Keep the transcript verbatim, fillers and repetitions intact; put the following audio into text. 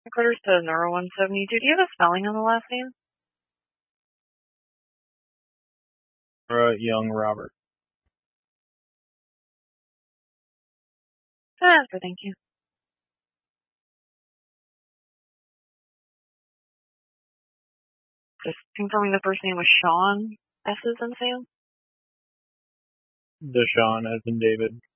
Critters to Neuro one seventy-two. Do you have a spelling on the last name? Uh, young Robert. Ah, good, thank you. Just confirming the first name was Sean. S is in Sam? Deshaun, as in David.